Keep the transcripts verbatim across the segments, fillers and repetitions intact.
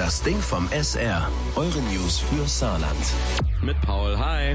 Das Ding vom S R. Eure News für Saarland. Mit Paul, hi.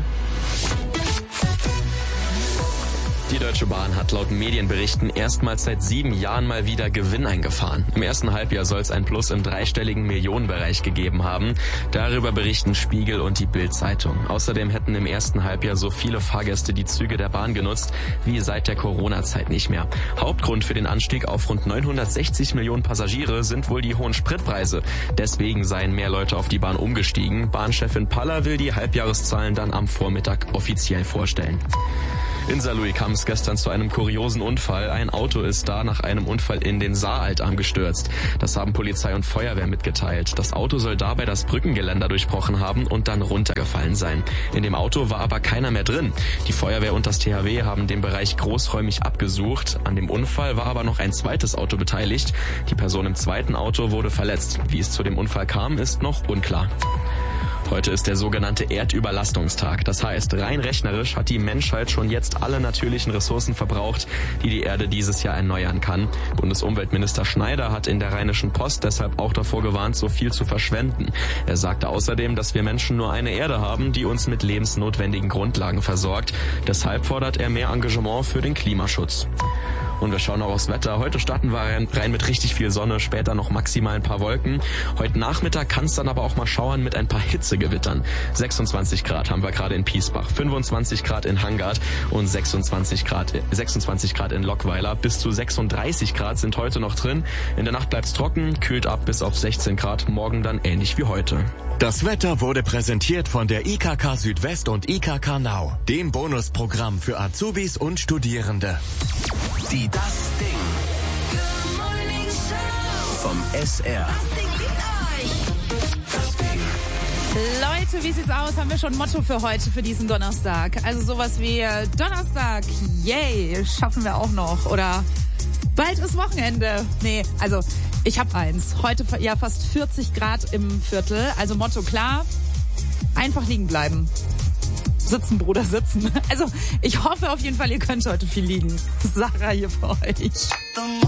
Die Deutsche Bahn hat laut Medienberichten erstmals seit sieben Jahren mal wieder Gewinn eingefahren. Im ersten Halbjahr soll es ein Plus im dreistelligen Millionenbereich gegeben haben. Darüber berichten Spiegel und die Bild-Zeitung. Außerdem hätten im ersten Halbjahr so viele Fahrgäste die Züge der Bahn genutzt wie seit der Corona-Zeit nicht mehr. Hauptgrund für den Anstieg auf rund neunhundertsechzig Millionen Passagiere sind wohl die hohen Spritpreise. Deswegen seien mehr Leute auf die Bahn umgestiegen. Bahnchefin Paller will die Halbjahreszahlen dann am Vormittag offiziell vorstellen. In Saarlouis kam es gestern zu einem kuriosen Unfall. Ein Auto ist da nach einem Unfall in den Saaraltarm gestürzt. Das haben Polizei und Feuerwehr mitgeteilt. Das Auto soll dabei das Brückengeländer durchbrochen haben und dann runtergefallen sein. In dem Auto war aber keiner mehr drin. Die Feuerwehr und das T H W haben den Bereich großräumig abgesucht. An dem Unfall war aber noch ein zweites Auto beteiligt. Die Person im zweiten Auto wurde verletzt. Wie es zu dem Unfall kam, ist noch unklar. Heute ist der sogenannte Erdüberlastungstag. Das heißt, rein rechnerisch hat die Menschheit schon jetzt alle natürlichen Ressourcen verbraucht, die die Erde dieses Jahr erneuern kann. Bundesumweltminister Schneider hat in der Rheinischen Post deshalb auch davor gewarnt, so viel zu verschwenden. Er sagte außerdem, dass wir Menschen nur eine Erde haben, die uns mit lebensnotwendigen Grundlagen versorgt. Deshalb fordert er mehr Engagement für den Klimaschutz. Und wir schauen auch aufs Wetter. Heute starten wir rein mit richtig viel Sonne, später noch maximal ein paar Wolken. Heute Nachmittag kann es dann aber auch mal schauern mit ein paar Hitzegewittern. sechsundzwanzig Grad haben wir gerade in Piesbach, fünfundzwanzig Grad in Hangard und sechsundzwanzig Grad, sechsundzwanzig Grad in Lockweiler. Bis zu sechsunddreißig Grad sind heute noch drin. In der Nacht bleibt's trocken, kühlt ab bis auf sechzehn Grad, morgen dann ähnlich wie heute. Das Wetter wurde präsentiert von der I K K Südwest und I K K Now, dem Bonusprogramm für Azubis und Studierende. Die Das Ding vom S R. Das Ding. Leute, wie sieht's aus? Haben wir schon ein Motto für heute, für diesen Donnerstag? Also sowas wie äh, Donnerstag, yay, schaffen wir auch noch. Oder bald ist Wochenende. Nee, also ich hab eins. Heute ja fast vierzig Grad im Viertel. Also Motto klar, einfach liegen bleiben. Sitzen, Bruder, sitzen. Also ich hoffe auf jeden Fall, ihr könnt heute viel liegen. Sarah hier für euch.